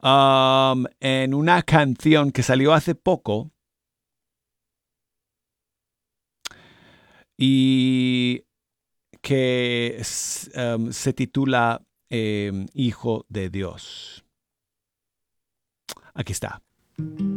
en una canción que salió hace poco y que se titula Hijo de Dios. Aquí está.